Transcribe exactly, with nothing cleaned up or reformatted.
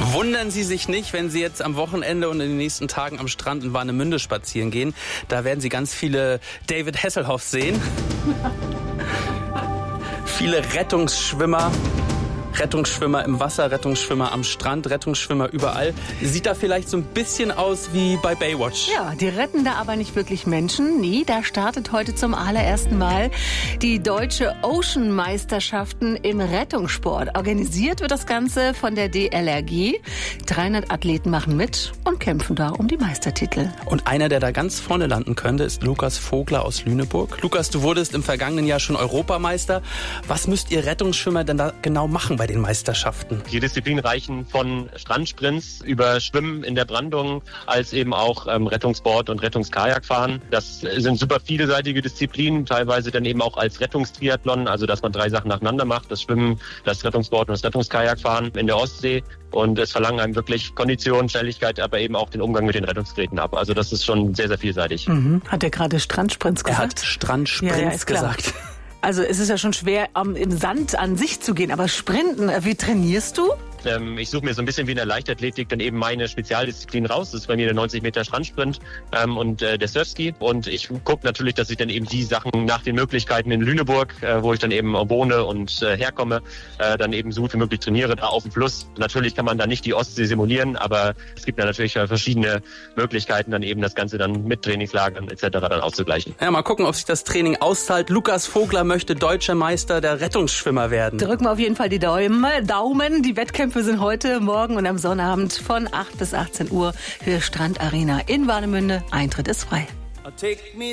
Wundern Sie sich nicht, wenn Sie jetzt am Wochenende und in den nächsten Tagen am Strand in Warnemünde spazieren gehen. Da werden Sie ganz viele David Hasselhoff sehen. Viele Rettungsschwimmer. Rettungsschwimmer im Wasser, Rettungsschwimmer am Strand, Rettungsschwimmer überall. Sieht da vielleicht so ein bisschen aus wie bei Baywatch. Ja, die retten da aber nicht wirklich Menschen. Nee, da startet heute zum allerersten Mal die deutsche Ocean-Meisterschaften im Rettungssport. Organisiert wird das Ganze von der D L R G. dreihundert Athleten machen mit und kämpfen da um die Meistertitel. Und einer, der da ganz vorne landen könnte, ist Lukas Vogler aus Lüneburg. Lukas, du wurdest im vergangenen Jahr schon Europameister. Was müsst ihr Rettungsschwimmer denn da genau machen bei den Meisterschaften? Die Disziplinen reichen von Strandsprints über Schwimmen in der Brandung als eben auch ähm, Rettungsboard und Rettungskajakfahren. Das sind super vielseitige Disziplinen, teilweise dann eben auch als Rettungstriathlon, also dass man drei Sachen nacheinander macht, das Schwimmen, das Rettungsboard und das Rettungskajakfahren in der Ostsee. Und es verlangen einem wirklich Kondition, Schnelligkeit, aber eben auch den Umgang mit den Rettungsgeräten ab. Also das ist schon sehr, sehr vielseitig. Mhm. Hat er gerade Strandsprints gesagt? Er hat Strandsprints ja, ja, ist klar. gesagt. Also es ist ja schon schwer, um, im Sand an sich zu gehen, aber Sprinten, wie trainierst du? Ähm, ich suche mir so ein bisschen wie in der Leichtathletik dann eben meine Spezialdisziplin raus. Das ist bei mir der neunzig Meter Strandsprint ähm, und äh, der Surfski. Und ich gucke natürlich, dass ich dann eben die Sachen nach den Möglichkeiten in Lüneburg, äh, wo ich dann eben wohne und äh, herkomme, äh, dann eben so gut wie möglich trainiere, da auf dem Fluss. Natürlich kann man da nicht die Ostsee simulieren, aber es gibt da natürlich verschiedene Möglichkeiten, dann eben das Ganze dann mit Trainingslagern et cetera dann auszugleichen. Ja, mal gucken, ob sich das Training auszahlt. Lukas Vogler möchte deutscher Meister der Rettungsschwimmer werden. Drücken wir auf jeden Fall die Daumen. Daumen. Die Wettkämpfe Wir sind heute, morgen und am Sonnabend von acht bis achtzehn Uhr für Strandarena in Warnemünde. Eintritt ist frei.